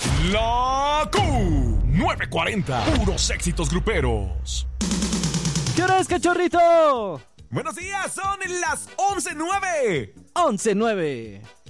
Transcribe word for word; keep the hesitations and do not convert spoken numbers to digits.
La Q nueve cuarenta, puros éxitos gruperos. ¿Qué hora es, cachorrito? Buenos días, son las once nueve. once nueve.